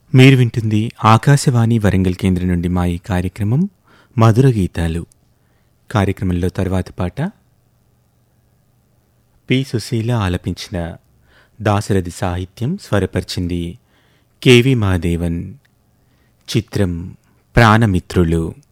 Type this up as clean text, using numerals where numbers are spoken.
మీరు వింటుంది ఆకాశవాణి వరంగల్ కేంద్రం నుండి మా ఈ కార్యక్రమం మధుర గీతాలు. కార్యక్రమంలో తర్వాతి పాట పి సుశీల ఆలపించిన, దాశరథి సాహిత్యం, స్వరపరిచింది కెవి మహాదేవన్. చిత్రం ప్రాణమిత్రులు.